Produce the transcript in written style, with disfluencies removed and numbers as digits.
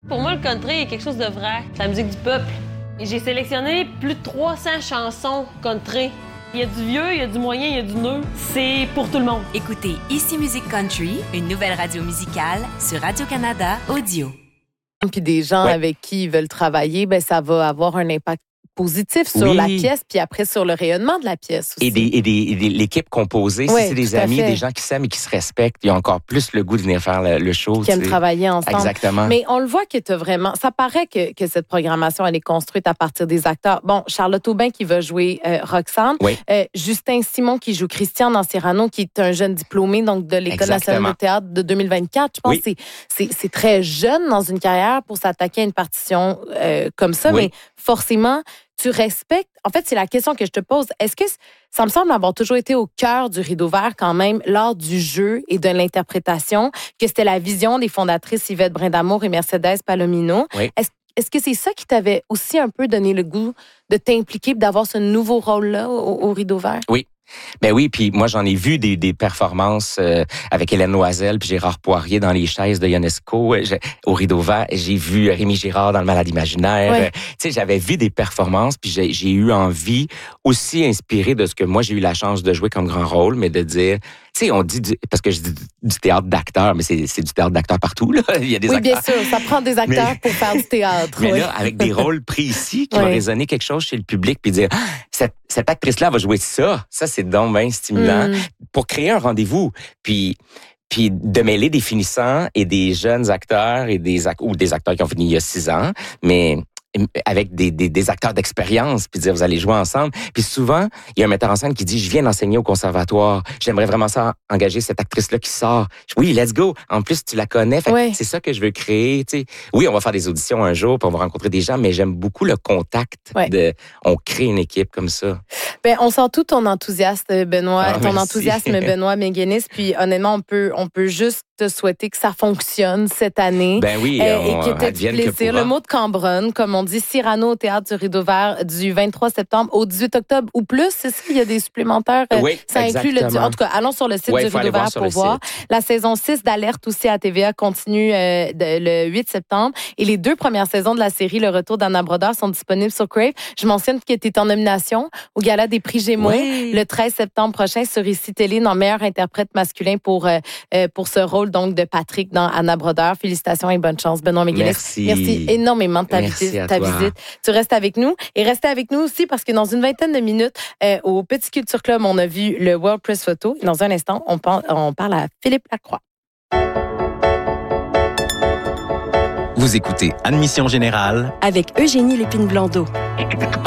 Pour moi, le country est quelque chose de vrai. C'est la musique du peuple. Et j'ai sélectionné plus de 300 chansons country. Il y a du vieux, il y a du moyen, il y a du neuf. C'est pour tout le monde. Écoutez Ici Musique Country, une nouvelle radio musicale sur Radio-Canada Audio. Puis des gens avec qui ils veulent travailler, ben ça va avoir un impact positif sur la pièce, puis après sur le rayonnement de la pièce aussi. Et l'équipe composée, si c'est des amis, des gens qui s'aiment et qui se respectent, ils ont encore plus le goût de venir faire le show. Qui aiment travailler ensemble. Exactement. Mais on le voit que tu as vraiment... Ça paraît que cette programmation, elle est construite à partir des acteurs. Bon, Charlotte Aubin qui va jouer Roxane. Oui. Justin Simon qui joue Christian dans Cyrano, qui est un jeune diplômé donc de l'École nationale de théâtre de 2024. Je pense que c'est très jeune dans une carrière pour s'attaquer à une partition comme ça, mais forcément... Tu respectes... En fait, c'est la question que je te pose. Est-ce que ça me semble avoir toujours été au cœur du Rideau Vert quand même, lors du jeu et de l'interprétation, que c'était la vision des fondatrices Yvette Brindamour et Mercedes Palomino? Oui. Est-ce que c'est ça qui t'avait aussi un peu donné le goût de t'impliquer, d'avoir ce nouveau rôle-là au Rideau Vert? Oui. Ben oui, puis moi j'en ai vu des performances avec Hélène Loisel puis Gérard Poirier dans les chaises de Ionesco au Rideau Vert. J'ai vu Rémi Girard dans Le Malade imaginaire. Tu sais, j'avais vu des performances puis j'ai eu envie, aussi inspiré de ce que moi j'ai eu la chance de jouer comme grand rôle, mais de dire, tu sais, on dit parce que je dis du théâtre d'acteurs, mais c'est du théâtre d'acteurs partout là. Il y a des acteurs. Bien sûr, ça prend des acteurs pour faire du théâtre. Mais là, avec des rôles précis qui vont résonner quelque chose chez le public puis dire cette actrice-là va jouer ça. Ça, c'est donc bien stimulant pour créer un rendez-vous. Puis de mêler des finissants et des jeunes acteurs et ou des acteurs qui ont fini il y a 6 ans, mais avec des acteurs d'expérience, puis dire vous allez jouer ensemble. Puis souvent, il y a un metteur en scène qui dit je viens d'enseigner au conservatoire, j'aimerais vraiment ça engager cette actrice-là qui sort. Oui, let's go. En plus, tu la connais, c'est ça que je veux créer. Tu sais. Oui, on va faire des auditions un jour, puis on va rencontrer des gens, mais j'aime beaucoup le contact on crée une équipe comme ça. Ben, on sent tout ton enthousiasme, Benoît, Benoît Méguénis. Puis honnêtement, on peut juste te souhaiter que ça fonctionne cette année. Ben oui, et que tu aies du plaisir. Le mot de Cambronne, comme on dit, Cyrano au Théâtre du Rideau Vert du 23 septembre au 18 octobre ou plus. C'est ça, il y a des supplémentaires. Ça inclut en tout cas, allons sur le site du Rideau Vert pour voir. La saison 6 d'Alerte aussi à TVA continue le 8 septembre. Et les 2 premières saisons de la série Le Retour d'Anna Brodeur sont disponibles sur Crave. Je mentionne que tu es en nomination au Gala des prix Gémeaux le 13 septembre prochain sur ICI Télé dans meilleur interprète masculin pour ce rôle donc de Patrick dans Anna Brodeur. Félicitations et bonne chance, Benoît Méguénis. Merci énormément de ta visite. Tu restes avec nous et restez avec nous aussi parce que dans une vingtaine de minutes, au Petit Culture Club, on a vu le World Press Photo. Dans un instant, on parle à Philippe Lacroix. Vous écoutez Admission Générale avec Eugénie Lépine-Blondeau.